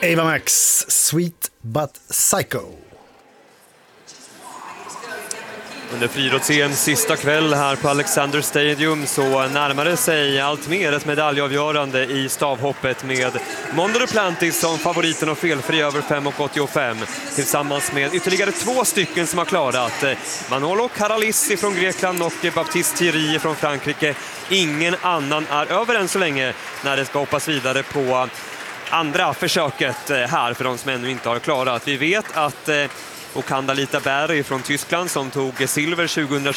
Ava Max, Sweet But Psycho. Under friidrotts-EM:s sista kväll här på Alexander Stadium så närmade sig allt mer ett medaljavgörande i stavhoppet med Mondo Duplantis som favoriten och felfri över 5,85 tillsammans med ytterligare 2 stycken som har klarat. Manolo Karalissi från Grekland och Baptiste Thierry från Frankrike. Ingen annan är över än så länge när det ska hoppas vidare på andra försöket här för de som ännu inte har klarat. Vi vet att Okanda Lita Berg från Tyskland som tog silver 2020